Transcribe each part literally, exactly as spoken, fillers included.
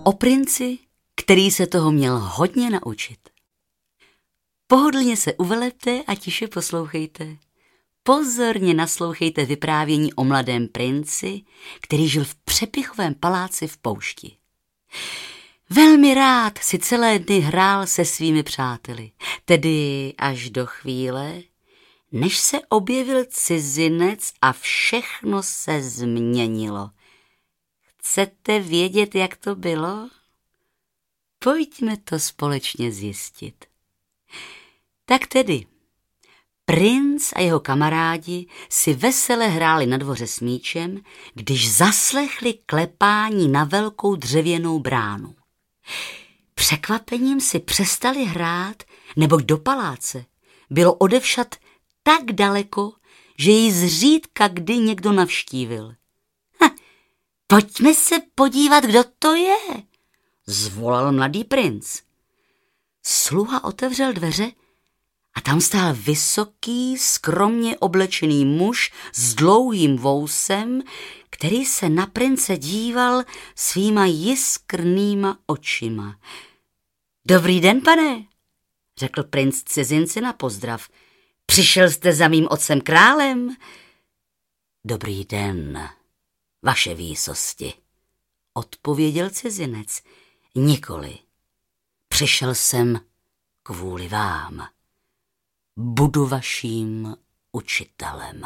O princi, který se toho měl hodně naučit. Pohodlně se uvelepte a tiše poslouchejte. Pozorně naslouchejte vyprávění o mladém princi, který žil v přepichovém paláci v poušti. Velmi rád si celé dny hrál se svými přáteli, tedy až do chvíle, než se objevil cizinec a všechno se změnilo. Chcete vědět, jak to bylo? Pojďme to společně zjistit. Tak tedy, princ a jeho kamarádi si vesele hráli na dvoře s míčem, když zaslechli klepání na velkou dřevěnou bránu. Překvapením si přestali hrát, neboť do paláce bylo odevšad tak daleko, že ji zřídka kdy někdo navštívil. Ha, pojďme se podívat, kdo to je, zvolal mladý princ. Sluha otevřel dveře a tam stál vysoký, skromně oblečený muž s dlouhým vousem, který se na prince díval svýma jiskrnýma očima. Dobrý den, pane, řekl princ cizinci na pozdrav. Přišel jste za mým otcem králem? Dobrý den, vaše výsosti, odpověděl cizinec. Nikoli. Přišel jsem kvůli vám. Budu vaším učitelem.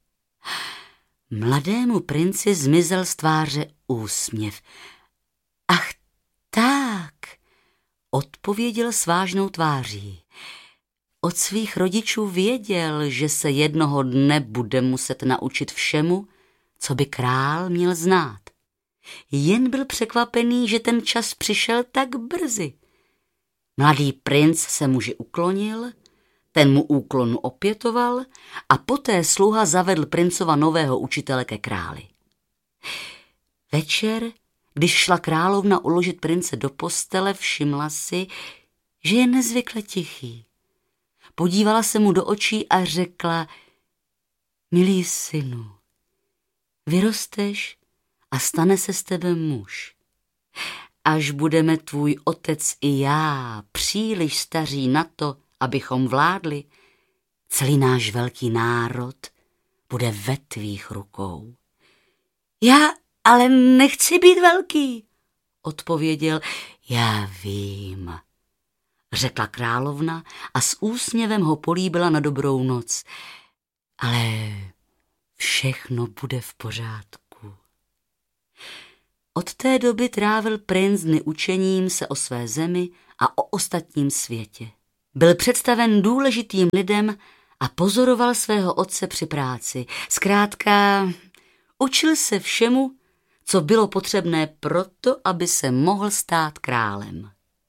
Mladému princi zmizel z tváře úsměv. Ach tak, odpověděl s vážnou tváří. Od svých rodičů věděl, že se jednoho dne bude muset naučit všemu, co by král měl znát. Jen byl překvapený, že ten čas přišel tak brzy. Mladý princ se muži uklonil, ten mu úklonu opětoval a poté sluha zavedl princova nového učitele ke králi. Večer, když šla královna uložit prince do postele, všimla si, že je nezvykle tichý. Podívala se mu do očí a řekla: milý synu, vyrosteš a stane se z tebe muž. Až budeme tvůj otec i já příliš staří na to, abychom vládli, celý náš velký národ bude ve tvých rukou. Já ale nechci být velký, odpověděl. Já vím, řekla královna a s úsměvem ho políbila na dobrou noc. Ale všechno bude v pořádku. Od té doby trávil princ dny učením se o své zemi a o ostatním světě. Byl představen důležitým lidem a pozoroval svého otce při práci. Zkrátka, učil se všemu, co bylo potřebné proto, aby se mohl stát králem.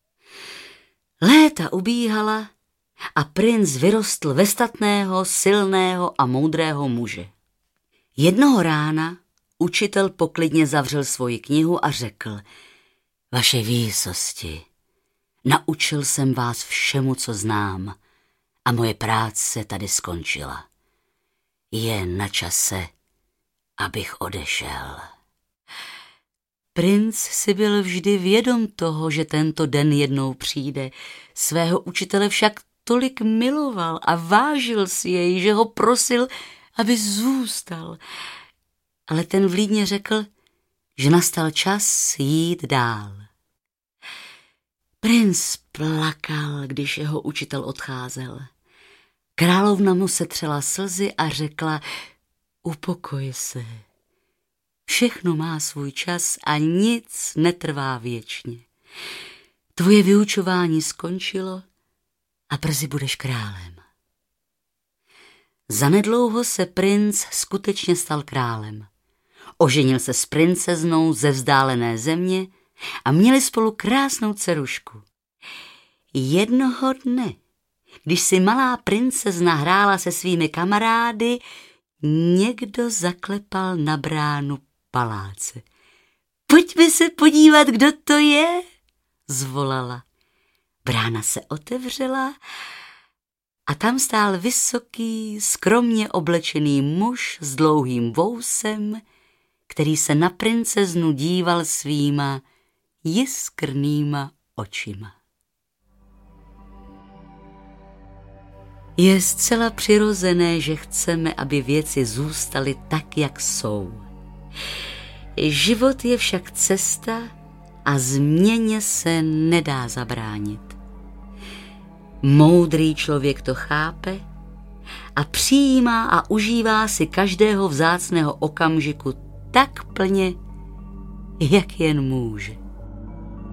Léta ubíhala a princ vyrostl ve statného, silného a moudrého muže. Jednoho rána učitel poklidně zavřel svoji knihu a řekl: vaše výsosti, naučil jsem vás všemu, co znám, a moje práce tady skončila. Je na čase, abych odešel. Princ si byl vždy vědom toho, že tento den jednou přijde. Svého učitele však tolik miloval a vážil si jej, že ho prosil, aby zůstal. Ale ten vlídně řekl, že nastal čas jít dál. Princ plakal, když jeho učitel odcházel. Královna mu setřela slzy a řekla: upokoj se. Všechno má svůj čas a nic netrvá věčně. Tvoje vyučování skončilo a brzy budeš králem. Zanedlouho se princ skutečně stal králem. Oženil se s princeznou ze vzdálené země a měli spolu krásnou dcerušku. Jednoho dne, když si malá princezna hrála se svými kamarády, někdo zaklepal na bránu paláce. Pojďme se podívat, kdo to je, zvolala. Brána se otevřela a tam stál vysoký, skromně oblečený muž s dlouhým vousem, který se na princeznu díval svýma jiskrnýma očima. Je zcela přirozené, že chceme, aby věci zůstaly tak, jak jsou. Život je však cesta a změně se nedá zabránit. Moudrý člověk to chápe a přijímá a užívá si každého vzácného okamžiku tak plně, jak jen může.